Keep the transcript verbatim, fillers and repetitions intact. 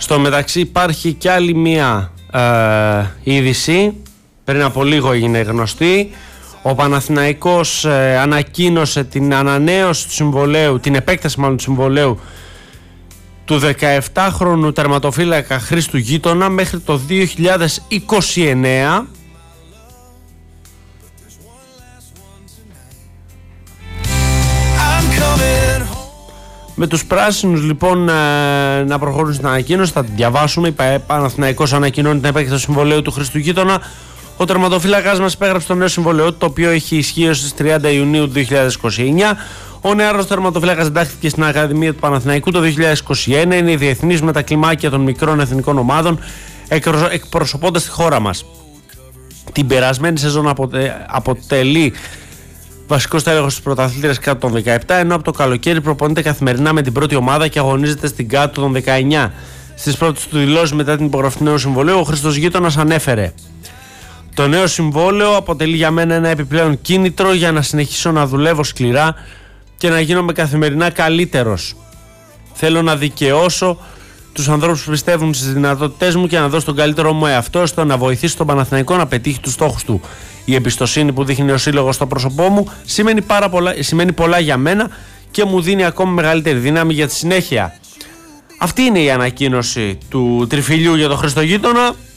Στο μεταξύ υπάρχει και άλλη μία ε, είδηση, πριν από λίγο έγινε γνωστή. Ο Παναθηναϊκός ε, ανακοίνωσε την ανανέωση του συμβολαίου, την επέκταση μάλλον του συμβολαίου του δεκαεπτάχρονου τερματοφύλακα Χρήστου Γείτονα μέχρι το δύο χιλιάδες είκοσι εννέα. Με τους πράσινους λοιπόν ε, να προχωρούν στην ανακοίνωση, θα τη διαβάσουμε. Η Παναθηναϊκός ανακοινώνει την επέκταση του συμβολαίου του Χρήστου Γείτονα. Ο τερματοφύλακας μας υπέγραψε το νέο συμβολαιό, το οποίο έχει ισχύει στις τριάντα Ιουνίου του δύο χιλιάδες είκοσι εννέα. Ο νεαρός τερματοφύλακας εντάχθηκε στην Ακαδημία του Παναθηναϊκού το δύο χιλιάδες είκοσι ένα. Είναι διεθνής με τα κλιμάκια των μικρών εθνικών ομάδων, εκπροσωπώντας τη χώρα μας. Την περασμένη σεζόν αποτε... αποτελεί βασικός τέλεχος της πρωταθλήτριας κάτω των δεκαεπτά, ενώ από το καλοκαίρι προπονείται καθημερινά με την πρώτη ομάδα και αγωνίζεται στην κάτω των δεκαεννέα. Στις πρώτες του δηλώσεις μετά την υπογραφή του νέου συμβολαίου, ο Χρήστος Γείτονας ανέφερε: το νέο συμβόλαιο αποτελεί για μένα ένα επιπλέον κίνητρο για να συνεχίσω να δουλεύω σκληρά και να γίνομαι καθημερινά καλύτερος. Θέλω να δικαιώσω τους ανθρώπους που πιστεύουν στις δυνατότητές μου και να δώσω τον καλύτερό μου εαυτό, ώστε να βοηθήσω τον Παναθηναϊκό να πετύχει τους στόχους του. Η εμπιστοσύνη που δείχνει ο σύλλογος στο πρόσωπό μου σημαίνει, πάρα πολλά, σημαίνει πολλά για μένα και μου δίνει ακόμη μεγαλύτερη δύναμη για τη συνέχεια. Αυτή είναι η ανακοίνωση του τριφυλιού για τον Χρήστο Γείτονα.